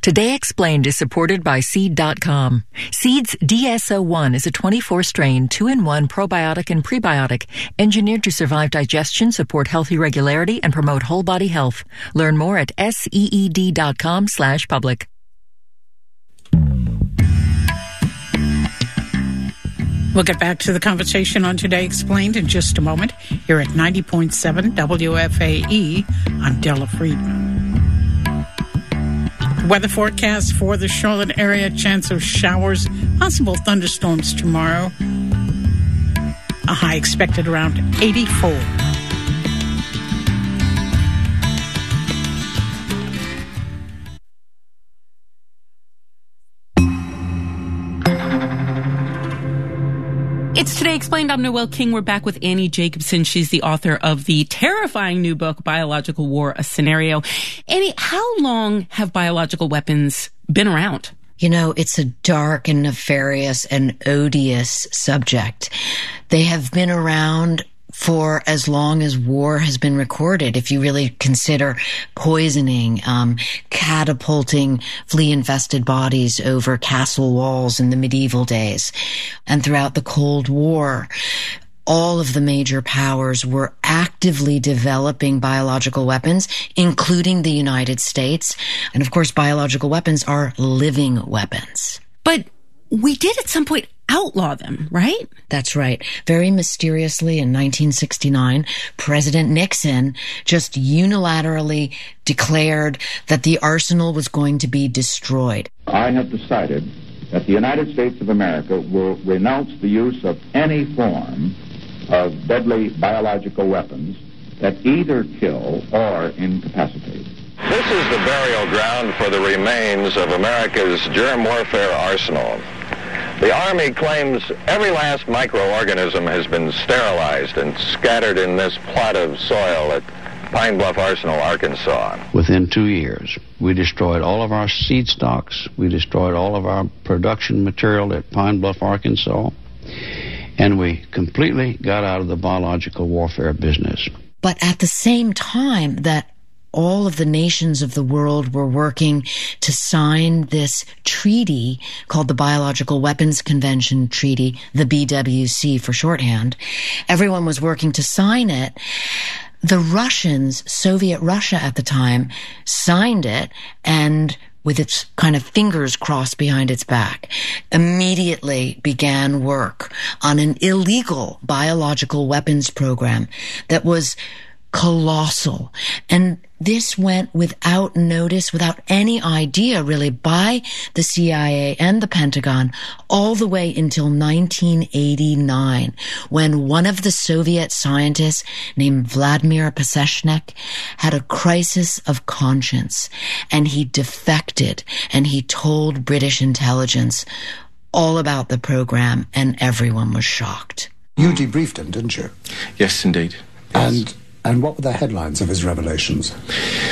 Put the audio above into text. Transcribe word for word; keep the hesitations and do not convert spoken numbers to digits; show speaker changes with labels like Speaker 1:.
Speaker 1: Today Explained is supported by Seed dot com. Seed's D S O one is a twenty-four strain, two in one probiotic and prebiotic, engineered to survive digestion, support healthy regularity, and promote whole body health. Learn more at seed dot com slash public.
Speaker 2: We'll get back to the conversation on Today Explained in just a moment here at ninety point seven W F A E. I'm Della Friedman. Weather forecast for the Charlotte area, chance of showers, possible thunderstorms tomorrow. A high expected around eighty-four.
Speaker 3: It's Today Explained. I'm Noelle King. We're back with Annie Jacobson. She's the author of the terrifying new book, Biological War, A Scenario. Annie, how long have biological weapons been around?
Speaker 4: You know, it's a dark and nefarious and odious subject. They have been around for as long as war has been recorded, if you really consider poisoning, um, catapulting flea-infested bodies over castle walls in the medieval days. And throughout the Cold War, all of the major powers were actively developing biological weapons, including the United States. And of course, biological weapons are living weapons.
Speaker 3: But we did at some point outlaw them, right?
Speaker 4: That's right. Very mysteriously in nineteen sixty-nine, President Nixon just unilaterally declared that the arsenal was going to be destroyed.
Speaker 5: I have decided that the United States of America will renounce the use of any form of deadly biological weapons that either kill or incapacitate.
Speaker 6: This is the burial ground for the remains of America's germ warfare arsenal. The Army claims every last microorganism has been sterilized and scattered in this plot of soil at Pine Bluff Arsenal, Arkansas.
Speaker 7: Within two years, we destroyed all of our seed stocks. We destroyed all of our production material at Pine Bluff, Arkansas. And we completely got out of the biological warfare business.
Speaker 4: But at the same time that all of the nations of the world were working to sign this treaty called the Biological Weapons Convention Treaty, the B W C for shorthand. Everyone was working to sign it. The Russians, Soviet Russia at the time, signed it and with its kind of fingers crossed behind its back, immediately began work on an illegal biological weapons program that was colossal. And this went without notice, without any idea really, by the C I A and the Pentagon all the way until nineteen eighty-nine, when one of the Soviet scientists named Vladimir Pasechnik had a crisis of conscience, and he defected, and he told British intelligence all about the program, and everyone was shocked.
Speaker 8: You debriefed him, didn't you?
Speaker 9: Yes, indeed.
Speaker 8: Yes. And And what were the headlines of his revelations?